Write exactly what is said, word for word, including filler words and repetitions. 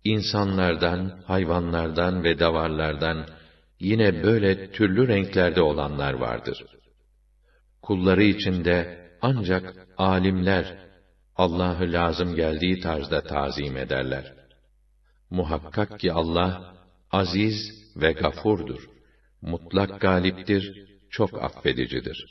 İnsanlardan, hayvanlardan ve davarlardan yine böyle türlü renklerde olanlar vardır. Kulları içinde ancak alimler Allah'ı lazım geldiği tarzda tazim ederler. Muhakkak ki Allah aziz ve gafurdur. Mutlak galiptir, çok affedicidir.